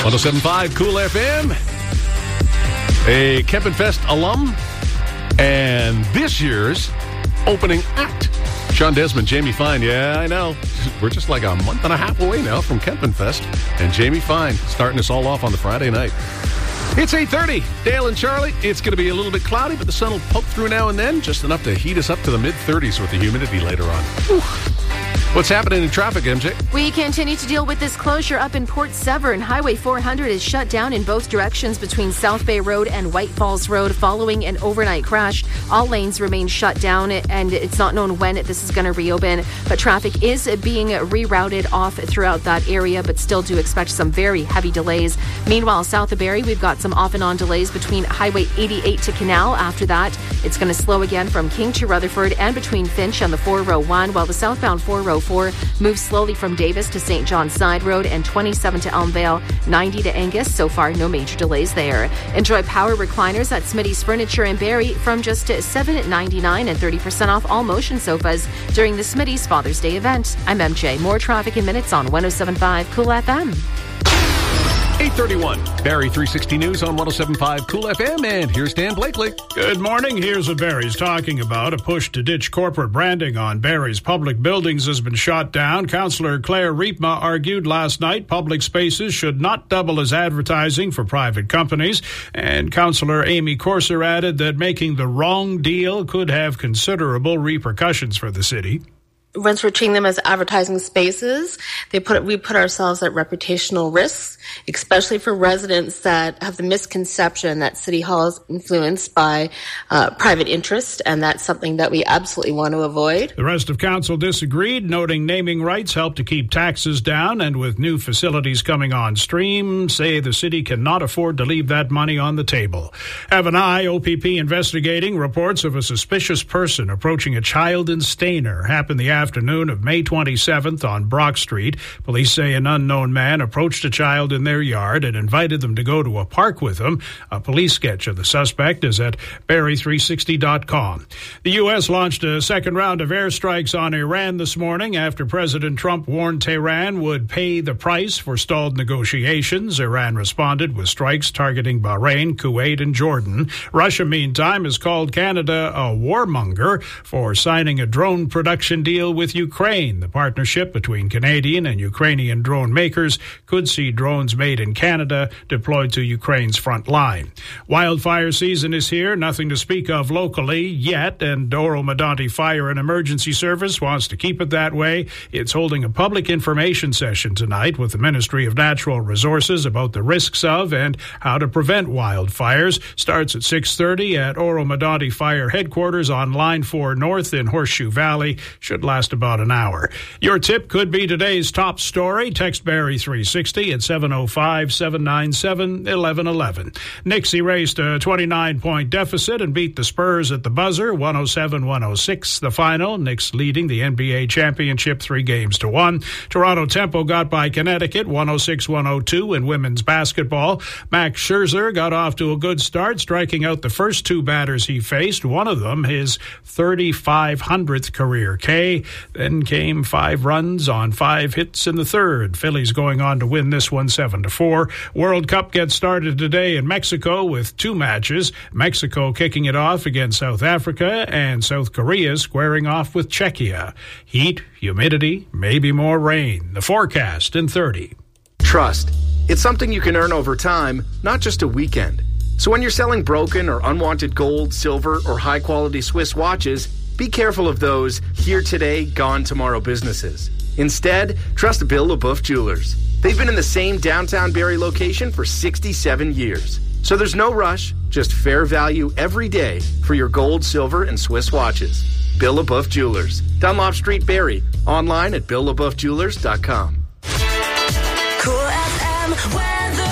107.5 Cool FM, a Kempenfest alum, and this year's opening act. Sean Desmond, Jamie Fine. Yeah, I know. We're just like a month and a half away now from Kempenfest, and Jamie Fine starting us all off on the Friday night. It's 8:30. Dale and Charlie. It's going to be a little bit cloudy, but the sun will poke through now and then, just enough to heat us up to the mid-30s with the humidity later on. Whew. What's happening in traffic, MJ? We continue to deal with this closure up in Port Severn. Highway 400 is shut down in both directions between South Bay Road and White Falls Road following an overnight crash. All lanes remain shut down, and it's not known when this is going to reopen. But traffic is being rerouted off throughout that area, but still do expect some very heavy delays. Meanwhile, south of Barrie, we've got some off and on delays between Highway 88 to Canal. After that, it's going to slow again from King to Rutherford and between Finch and the 401, while the southbound 404 moves slowly from Davis to St. John's Side Road and 27 to Elmvale, 90 to Angus. So far, no major delays there. Enjoy power recliners at Smitty's Furniture in Barrie from just $7.99 and 30% off all motion sofas during the Smitty's Father's Day event. I'm MJ. More traffic in minutes on 107.5 Cool FM. 8:31. Barrie 360 News on 107.5 Cool FM, and here's Dan Blakely. Good morning. Here's what Barrie's talking about. A push to ditch corporate branding on Barrie's public buildings has been shot down. Councillor Claire Riepma argued last night public spaces should not double as advertising for private companies, and Councillor Amy Corser added that making the wrong deal could have considerable repercussions for the city. Once we're treating them as advertising spaces, we put ourselves at reputational risks, especially for residents that have the misconception that City Hall is influenced by private interest, and that's something that we absolutely want to avoid. The rest of council disagreed, noting naming rights help to keep taxes down, and with new facilities coming on stream, say the city cannot afford to leave that money on the table. Have an eye, OPP investigating reports of a suspicious person approaching a child in Stayner. Happened the afternoon of May 27th on Brock Street. Police say an unknown man approached a child in their yard and invited them to go to a park with him. A police sketch of the suspect is at Barrie360.com. The U.S. launched a second round of airstrikes on Iran this morning after President Trump warned Tehran would pay the price for stalled negotiations. Iran responded with strikes targeting Bahrain, Kuwait, and Jordan. Russia, meantime, has called Canada a warmonger for signing a drone production deal with Ukraine. The partnership between Canadian and Ukrainian drone makers could see drones made in Canada deployed to Ukraine's front line. Wildfire season is here, nothing to speak of locally yet, and Oro Medonte Fire and Emergency Service wants to keep it that way. It's holding a public information session tonight with the Ministry of Natural Resources about the risks of and how to prevent wildfires. Starts at 6:30 at Oro Medonte Fire Headquarters on Line 4 North in Horseshoe Valley. Should last about an hour. Your tip could be today's top story. Text Barrie 360 at 705-797-1111. Knicks erased a 29-point deficit and beat the Spurs at the buzzer, 107-106 the final. Knicks leading the NBA championship 3-1. Toronto Tempo got by Connecticut 106-102 in women's basketball. Max Scherzer got off to a good start, striking out the first two batters he faced, one of them his 3,500th career K. Then came 5 runs on 5 hits in the third. Phillies going on to win this one 7-4. World Cup gets started today in Mexico with 2 matches. Mexico kicking it off against South Africa and South Korea squaring off with Czechia. Heat, humidity, maybe more rain. The forecast in 30. Trust. It's something you can earn over time, not just a weekend. So when you're selling broken or unwanted gold, silver, or high-quality Swiss watches, be careful of those here today, gone tomorrow businesses. Instead, trust Bill LaBeouf Jewelers. They've been in the same downtown Barrie location for 67 years. So there's no rush, just fair value every day for your gold, silver, and Swiss watches. Bill LaBeouf Jewelers. Dunlop Street, Barrie. Online at BillLaBeoufJewelers.com. Cool FM weather.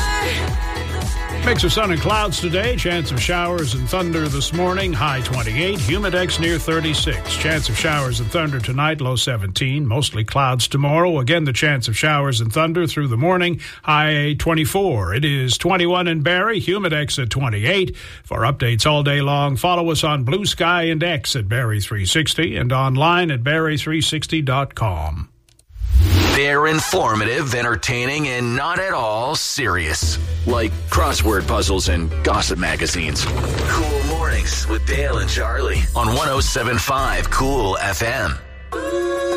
Mix of sun and clouds today. Chance of showers and thunder this morning. High 28. Humidex near 36. Chance of showers and thunder tonight. Low 17. Mostly clouds tomorrow. Again, the chance of showers and thunder through the morning. High 24. It is 21 in Barrie. Humidex at 28. For updates all day long, follow us on Blue Sky and X at Barrie360 and online at Barrie360.com. They're informative, entertaining, and not at all serious. Like crossword puzzles and gossip magazines. Cool Mornings with Dale and Charlie on 107.5 Cool FM.